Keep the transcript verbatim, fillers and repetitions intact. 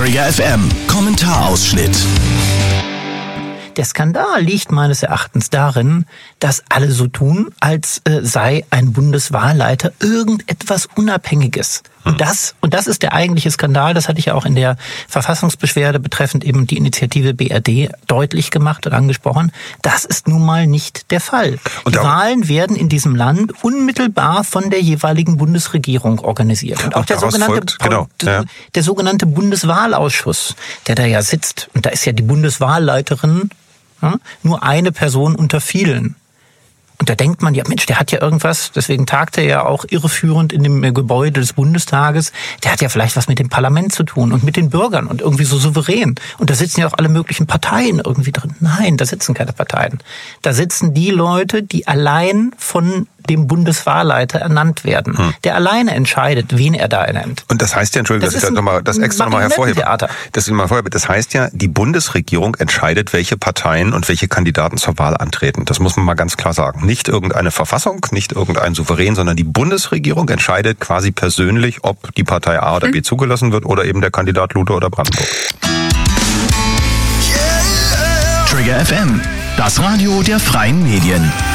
Trigger F M Kommentarausschnitt. Der Skandal liegt meines Erachtens darin, dass alle so tun, als äh, sei ein Bundeswahlleiter irgendetwas Unabhängiges. Und das, und das ist der eigentliche Skandal, das hatte ich ja auch in der Verfassungsbeschwerde betreffend eben die Initiative B R D deutlich gemacht und angesprochen. Das ist nun mal nicht der Fall. Und die Wahlen werden in diesem Land unmittelbar von der jeweiligen Bundesregierung organisiert. Und auch der sogenannte, folgt, genau, ja. der sogenannte Bundeswahlausschuss, der da ja sitzt, und da ist ja die Bundeswahlleiterin ja, nur eine Person unter vielen. Und da denkt man, ja Mensch, der hat ja irgendwas, deswegen tagt er ja auch irreführend in dem Gebäude des Bundestages, der hat ja vielleicht was mit dem Parlament zu tun und mit den Bürgern und irgendwie so souverän. Und da sitzen ja auch alle möglichen Parteien irgendwie drin. Nein, da sitzen keine Parteien. Da sitzen die Leute, die allein von dem Bundeswahlleiter ernannt werden. Hm. Der alleine entscheidet, wen er da ernennt. Und das heißt ja, Entschuldigung, das dass ich das, nochmal, das extra nochmal hervorhebe. Das, das heißt ja, die Bundesregierung entscheidet, welche Parteien und welche Kandidaten zur Wahl antreten. Das muss man mal ganz klar sagen. Nicht irgendeine Verfassung, nicht irgendein Souverän, sondern die Bundesregierung entscheidet quasi persönlich, ob die Partei A oder B hm. zugelassen wird oder eben der Kandidat Luther oder Brandenburg. Trigger F M, das Radio der freien Medien.